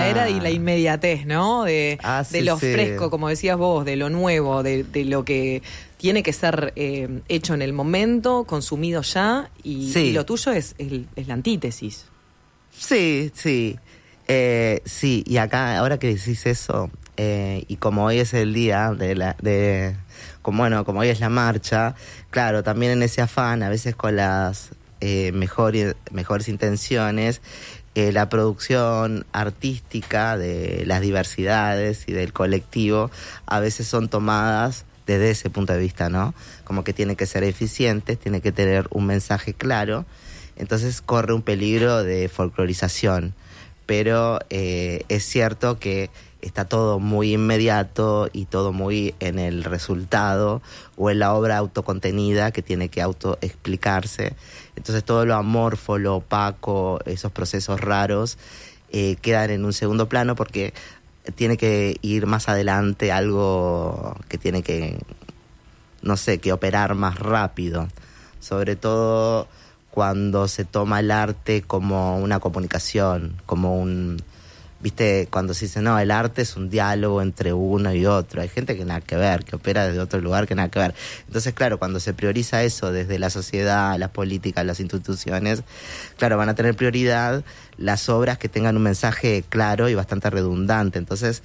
era de la inmediatez, ¿no? De lo fresco, como decías vos, de lo nuevo, de lo que tiene que ser hecho en el momento, consumido ya, y lo tuyo es la antítesis. Sí. Sí, y acá, ahora que decís eso, y como hoy es el día como hoy es la marcha, claro, también en ese afán, a veces con las mejores intenciones, la producción artística de las diversidades y del colectivo a veces son tomadas desde ese punto de vista, ¿no? Como que tiene que ser eficiente, tiene que tener un mensaje claro, entonces corre un peligro de folclorización, pero es cierto que está todo muy inmediato y todo muy en el resultado o en la obra autocontenida que tiene que autoexplicarse. Entonces todo lo amorfo, lo opaco, esos procesos raros quedan en un segundo plano porque tiene que ir más adelante algo que tiene que, no sé, que operar más rápido. Sobre todo cuando se toma el arte como una comunicación, como ¿viste? Cuando se dice, no, el arte es un diálogo entre uno y otro. Hay gente que nada que ver, que opera desde otro lugar que nada que ver. Entonces, claro, cuando se prioriza eso desde la sociedad, las políticas, las instituciones, claro, van a tener prioridad las obras que tengan un mensaje claro y bastante redundante. Entonces,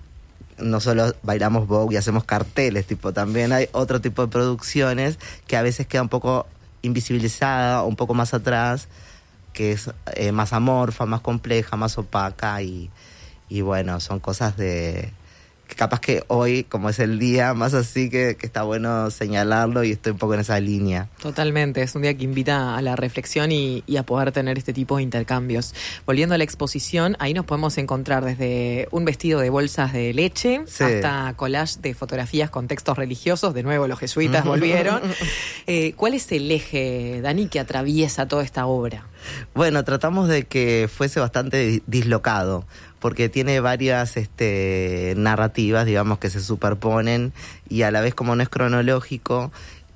no solo bailamos Vogue y hacemos carteles, también hay otro tipo de producciones que a veces queda un poco invisibilizada, un poco más atrás, que es más amorfa, más compleja, más opaca y bueno, son cosas que capaz que hoy, como es el día más así, que está bueno señalarlo y estoy un poco en esa línea. Totalmente, es un día que invita a la reflexión y a poder tener este tipo de intercambios. Volviendo a la exposición, ahí nos podemos encontrar desde un vestido de bolsas de leche hasta collage de fotografías con textos religiosos, de nuevo los jesuitas volvieron. ¿Cuál es el eje, Dani, que atraviesa toda esta obra? Bueno, tratamos de que fuese bastante dislocado, porque tiene varias narrativas, digamos, que se superponen y a la vez, como no es cronológico,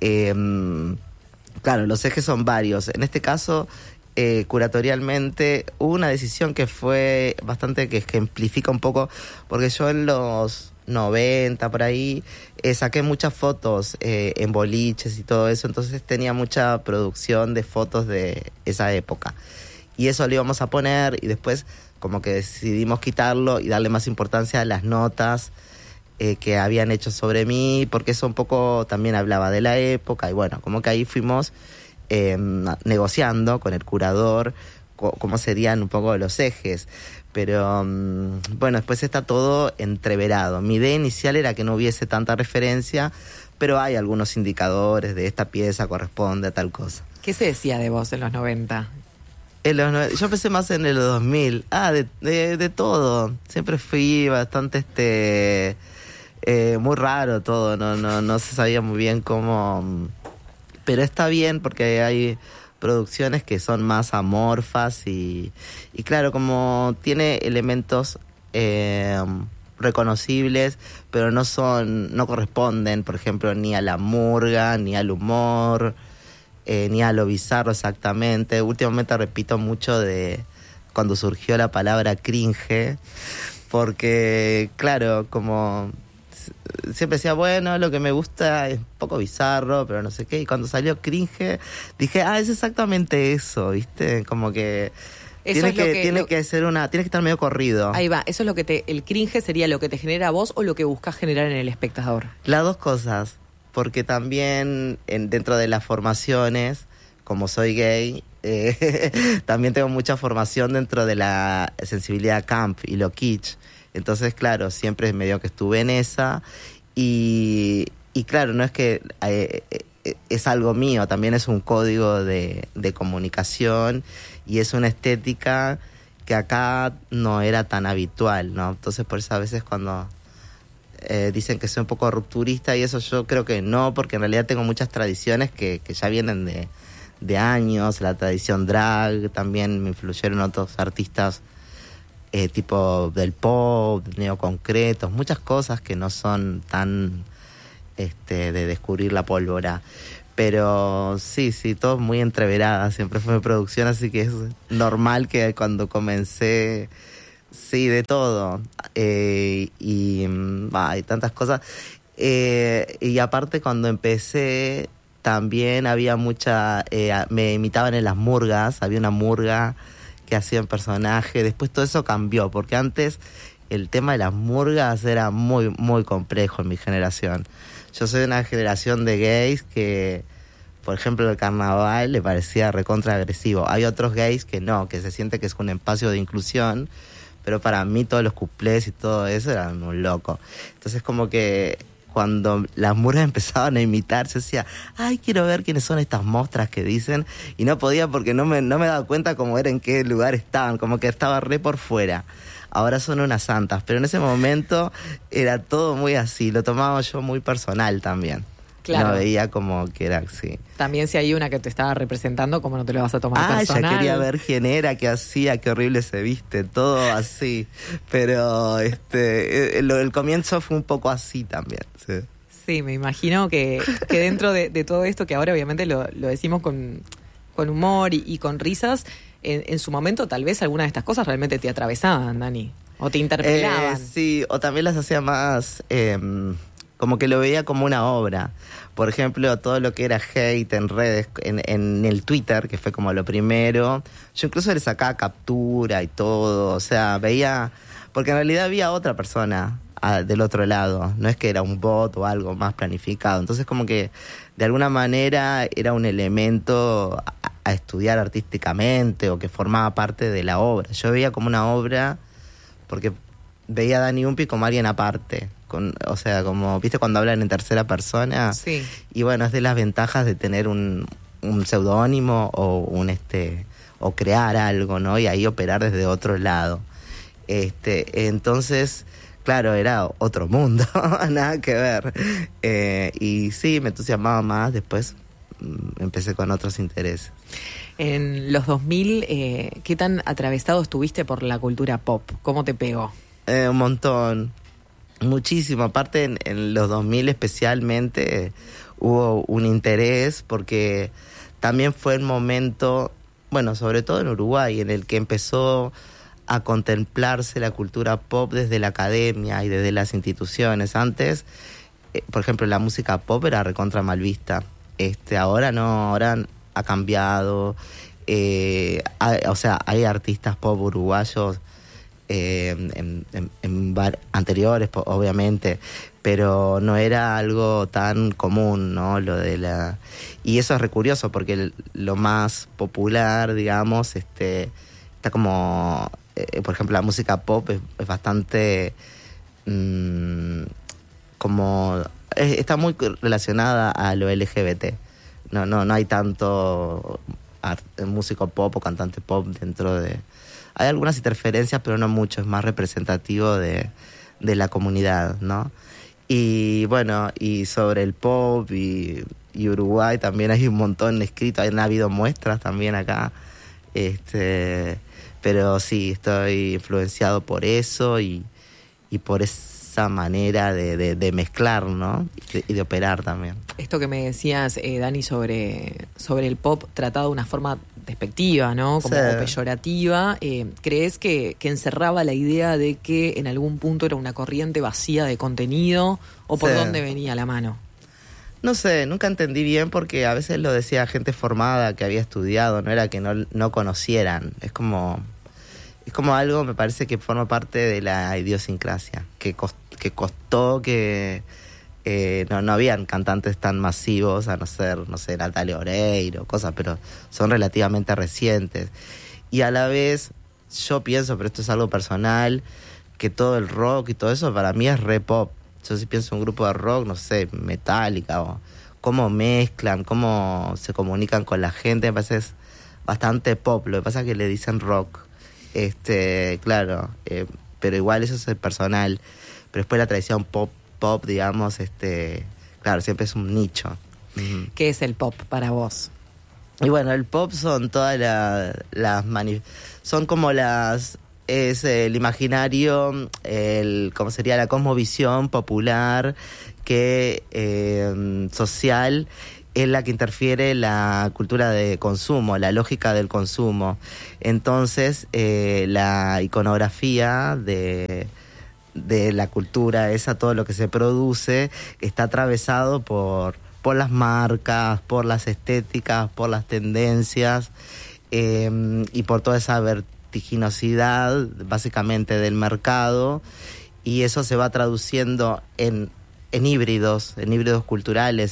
claro, los ejes son varios. En este caso, curatorialmente, hubo una decisión que fue bastante, que ejemplifica un poco, porque yo en los 90 por ahí saqué muchas fotos en boliches y todo eso, entonces tenía mucha producción de fotos de esa época y eso lo íbamos a poner y después como que decidimos quitarlo y darle más importancia a las notas que habían hecho sobre mí, porque eso un poco también hablaba de la época y bueno, como que ahí fuimos negociando con el curador cómo serían un poco los ejes. Pero bueno, después está todo entreverado. Mi idea inicial era que no hubiese tanta referencia, pero hay algunos indicadores de esta pieza corresponde a tal cosa. ¿Qué se decía de vos en los 90? Yo empecé más en el 2000. De todo. Siempre fui bastante muy raro todo. No se sabía muy bien cómo. Pero está bien porque hay producciones que son más amorfas y claro, como tiene elementos reconocibles, pero no corresponden, por ejemplo, ni a la murga, ni al humor, ni a lo bizarro exactamente. Últimamente repito mucho de cuando surgió la palabra cringe, porque claro, como siempre decía, bueno, lo que me gusta es un poco bizarro, pero no sé qué, y cuando salió cringe, dije, es exactamente eso, ¿viste? Como que tiene que estar medio corrido. Ahí va, eso es lo que el cringe sería lo que te genera a vos o lo que buscas generar en el espectador. Las dos cosas, porque también dentro de las formaciones, como soy gay, también tengo mucha formación dentro de la sensibilidad camp y lo kitsch. Entonces, claro, siempre medio que estuve en esa y claro, no es que es algo mío, también es un código de comunicación y es una estética que acá no era tan habitual, ¿no? Entonces, por eso a veces cuando dicen que soy un poco rupturista y eso, yo creo que no, porque en realidad tengo muchas tradiciones que ya vienen de años. La tradición drag, también me influyeron otros artistas tipo del pop, neoconcretos, muchas cosas que no son tan de descubrir la pólvora. Pero sí, todo muy entreverada, siempre fue mi producción, así que es normal que cuando comencé Sí, de todo. Hay tantas cosas. Y aparte cuando empecé también había me imitaban en las murgas, había una murga que hacía un personaje, después todo eso cambió, porque antes el tema de las murgas era muy, muy complejo en mi generación. Yo soy de una generación de gays que, por ejemplo, el carnaval le parecía recontra agresivo. Hay otros gays que no, que se siente que es un espacio de inclusión, pero para mí todos los cuplés y todo eso eran un loco. Entonces como que cuando las murgas empezaban a imitar, yo decía, ay, quiero ver quiénes son estas mostras que dicen, y no podía porque no me daba cuenta cómo era, en qué lugar estaban, como que estaba re por fuera. Ahora son unas santas, pero en ese momento era todo muy así, lo tomaba yo muy personal también. Claro. Lo veía como que era así. También si hay una que te estaba representando, ¿cómo no te lo vas a tomar personal? Ya quería ver quién era, qué hacía, qué horrible se viste, todo así. Pero el comienzo fue un poco así también, sí. Sí, me imagino que dentro de todo esto, que ahora obviamente lo decimos con humor y con risas, en su momento tal vez alguna de estas cosas realmente te atravesaban, Dani, o te interpelaban. Sí, o también las hacía más... como que lo veía como una obra. Por ejemplo, todo lo que era hate en redes, en el Twitter, que fue como lo primero, yo incluso le sacaba captura y todo, o sea, veía... Porque en realidad había otra persona del otro lado, no es que era un bot o algo más planificado. Entonces como que de alguna manera era un elemento a estudiar artísticamente o que formaba parte de la obra. Yo veía como una obra porque veía a Dani Umpi como alguien aparte. O sea, como, ¿viste cuando hablan en tercera persona? Sí. Y bueno, es de las ventajas de tener un seudónimo o o crear algo, ¿no? Y ahí operar desde otro lado. Entonces, claro, era otro mundo, nada que ver. Y sí, me entusiasmaba más, después empecé con otros intereses. En los 2000, ¿qué tan atravesado estuviste por la cultura pop? ¿Cómo te pegó? Un montón. Muchísimo, aparte en los 2000 especialmente hubo un interés porque también fue el momento, bueno, sobre todo en Uruguay, en el que empezó a contemplarse la cultura pop desde la academia y desde las instituciones. Antes, por ejemplo, la música pop era recontra mal vista. Ahora no, ahora ha cambiado. Hay artistas pop uruguayos anteriores, obviamente, pero no era algo tan común, ¿no? Y eso es re curioso porque lo más popular, digamos, está como, por ejemplo, la música pop es bastante está muy relacionada a lo LGBT. No hay tanto músico pop o cantante pop dentro de... Hay algunas interferencias, pero no mucho, es más representativo de la comunidad, ¿no? Y bueno, y sobre el pop y Uruguay también hay un montón escrito, han habido muestras también acá, pero sí, estoy influenciado por eso y por esa manera de mezclar, ¿no? Y de operar también. Esto que me decías, Dani, sobre el pop tratado de una forma despectiva, ¿no? Como sí. peyorativa. ¿Crees que encerraba la idea de que en algún punto era una corriente vacía de contenido? ¿O por sí. dónde venía la mano? No sé, nunca entendí bien porque a veces lo decía gente formada que había estudiado, no era que no conocieran. Es como algo, me parece que forma parte de la idiosincrasia, que costó que no habían cantantes tan masivos, a no ser, no sé, Natalia Oreiro, cosas, pero son relativamente recientes. Y a la vez, yo pienso, pero esto es algo personal, que todo el rock y todo eso para mí es re pop. Yo si pienso en un grupo de rock, no sé, Metallica, o cómo mezclan, cómo se comunican con la gente, me parece es bastante pop. Lo que pasa es que le dicen rock. Claro, pero igual eso es personal. Pero después la tradición pop, digamos, claro, siempre es un nicho. ¿Qué es el pop para vos? Y bueno, el pop son todas son como es el imaginario, como sería la cosmovisión popular, social, es la que interfiere la cultura de consumo, la lógica del consumo. Entonces, la iconografía de la cultura, todo lo que se produce, está atravesado por las marcas, por las estéticas, por las tendencias, y por toda esa vertiginosidad, básicamente, del mercado, y eso se va traduciendo en híbridos culturales,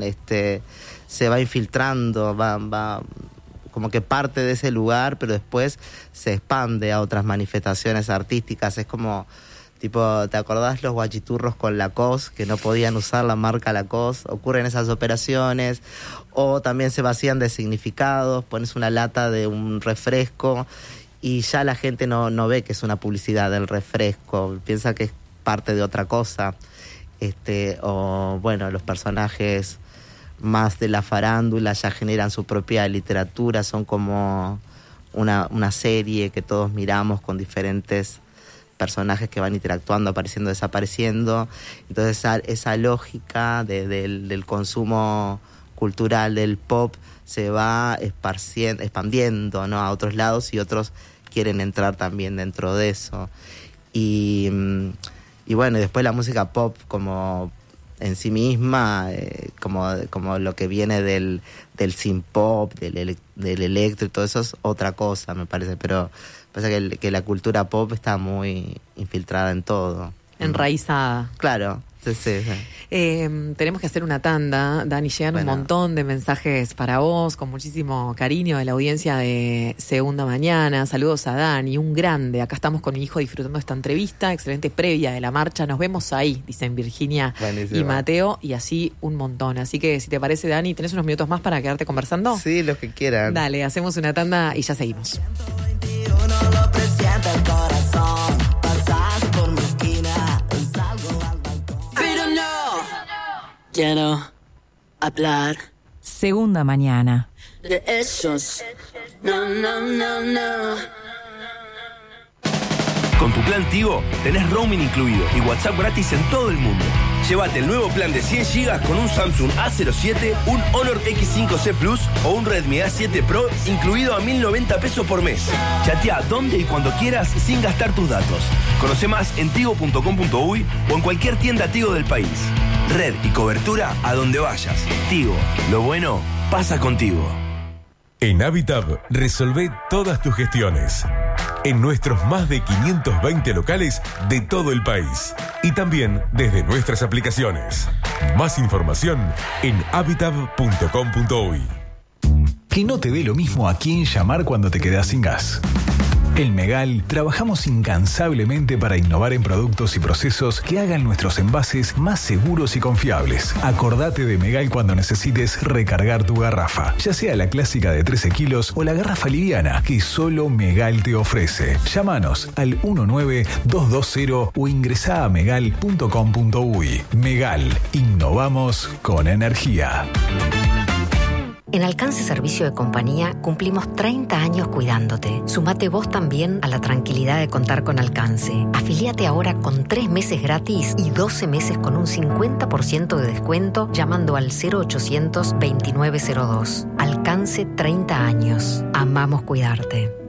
se va infiltrando, va como que parte de ese lugar, pero después se expande a otras manifestaciones artísticas. Es como, tipo, ¿te acordás los guachiturros con Lacoste, que no podían usar la marca Lacoste? Ocurren esas operaciones. O también se vacían de significados, pones una lata de un refresco y ya la gente no ve que es una publicidad del refresco, piensa que es parte de otra cosa. O bueno, los personajes más de la farándula ya generan su propia literatura, son como una serie que todos miramos con diferentes personajes que van interactuando, apareciendo, desapareciendo. Entonces esa lógica del consumo cultural del pop se va expandiendo, ¿no?, a otros lados, y otros quieren entrar también dentro de eso. Y bueno, después la música pop como en sí misma, como lo que viene del synth pop, del electro y todo eso, es otra cosa, me parece. Pero pasa que la cultura pop está muy infiltrada en todo. Enraizada. Claro. Sí. Tenemos que hacer una tanda, Dani. Llegan un montón de mensajes para vos, con muchísimo cariño de la audiencia de Segunda Mañana. Saludos a Dani, un grande. Acá estamos con mi hijo disfrutando esta entrevista, excelente previa de la marcha. Nos vemos ahí, dicen Virginia y Mateo, y así un montón. Así que, si te parece, Dani, ¿tenés unos minutos más para quedarte conversando? Sí, los que quieran. Dale, hacemos una tanda y ya seguimos. 121 lo presiente el corazón. Pasas por mi esquina, salgo al balcón. Pero no quiero hablar Segunda Mañana. de esos. No. Con tu plan Tigo tenés roaming incluido y WhatsApp gratis en todo el mundo. Llévate el nuevo plan de 100 GB con un Samsung A07, un Honor X5C Plus o un Redmi A7 Pro incluido a 1.090 pesos por mes. Chatea donde y cuando quieras sin gastar tus datos. Conoce más en tigo.com.uy o en cualquier tienda Tigo del país. Red y cobertura a donde vayas. Tigo, lo bueno pasa contigo. En Habitab resolvé todas tus gestiones. En nuestros más de 520 locales de todo el país. Y también desde nuestras aplicaciones. Más información en habitab.com.uy. Que no te dé lo mismo a quién llamar cuando te quedas sin gas. En Megal trabajamos incansablemente para innovar en productos y procesos que hagan nuestros envases más seguros y confiables. Acordate de Megal cuando necesites recargar tu garrafa, ya sea la clásica de 13 kilos o la garrafa liviana que solo Megal te ofrece. Llámanos al 19220 o ingresá a megal.com.uy. Megal, innovamos con energía. En Alcance Servicio de Compañía cumplimos 30 años cuidándote. Sumate vos también a la tranquilidad de contar con Alcance. Afiliate ahora con 3 meses gratis y 12 meses con un 50% de descuento llamando al 0800 2902. Alcance 30 años. Amamos cuidarte.